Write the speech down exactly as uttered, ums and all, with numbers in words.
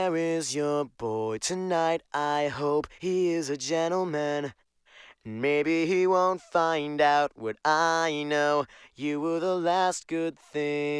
Where is your boy tonight? I hope he is a gentleman. Maybe he won't find out what I know. You were the last good thing.